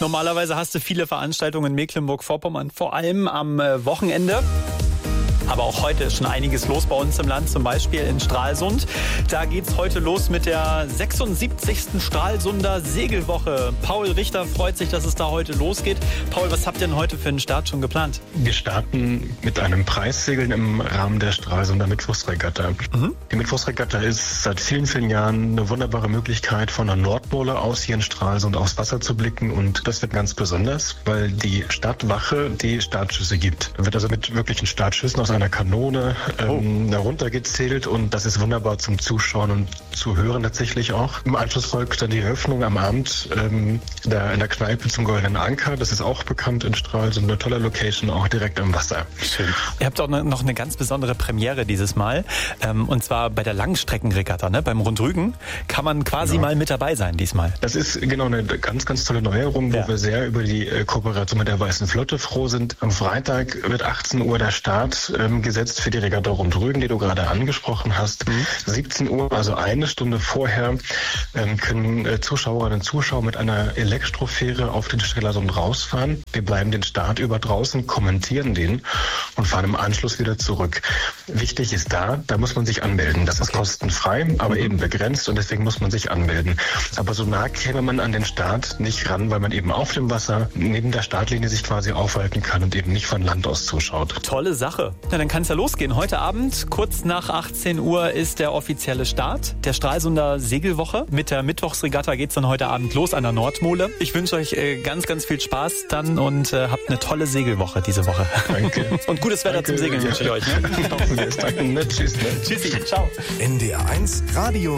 Normalerweise hast du viele Veranstaltungen in Mecklenburg-Vorpommern, vor allem am Wochenende. Aber auch heute ist schon einiges los bei uns im Land, zum Beispiel in Stralsund. Da geht's heute los mit der 76. Stralsunder Segelwoche. Paul Richter freut sich, dass es da heute losgeht. Paul, was habt ihr denn heute für einen Start schon geplant? Wir starten mit einem Preissegeln im Rahmen der Stralsunder Mittwochsregatta. Die Mittwochsregatta ist seit vielen, vielen Jahren eine wunderbare Möglichkeit, von der Nordpole aus hier in Stralsund aufs Wasser zu blicken. Und das wird ganz besonders, weil die Stadtwache die Startschüsse gibt. Da wird also mit wirklichen Startschüssen aus einer Kanone heruntergezählt und das ist wunderbar zum Zuschauen und zu hören tatsächlich auch. Im Anschluss folgt dann die Eröffnung am Abend in der Kneipe zum Goldenen Anker. Das ist auch bekannt in Stralsund, eine tolle Location, auch direkt am Wasser. Schön. Ihr habt auch noch eine ganz besondere Premiere dieses Mal und zwar bei der Langstreckenregatta, ne? Beim Rundrügen kann man quasi mal mit dabei sein diesmal. Das ist genau eine ganz, ganz tolle Neuerung, wo wir sehr über die Kooperation mit der Weißen Flotte froh sind. Am Freitag wird 18 Uhr der Start gesetzt für die Regatta Rundrügen, die du gerade angesprochen hast. 17 Uhr, also eine Stunde vorher, können Zuschauerinnen und Zuschauer mit einer Elektrofähre auf den Strelasund rausfahren. Wir bleiben den Start über draußen, kommentieren den und fahren im Anschluss wieder zurück. Wichtig ist da muss man sich anmelden. Das ist kostenfrei, aber eben begrenzt und deswegen muss man sich anmelden. Aber so nah käme man an den Start nicht ran, weil man eben auf dem Wasser neben der Startlinie sich quasi aufhalten kann und eben nicht von Land aus zuschaut. Tolle Sache. Na, dann kann es ja losgehen. Heute Abend, kurz nach 18 Uhr, ist der offizielle Start der Stralsunder Segelwoche. Mit der Mittwochsregatta geht es dann heute Abend los an der Nordmole. Ich wünsche euch ganz, ganz viel Spaß dann und habt eine tolle Segelwoche diese Woche. Danke. Und gutes Wetter zum Segeln wünsche ich euch. Ne? Danke. Tschüss. Tschüssi. Ciao. NDR 1 Radio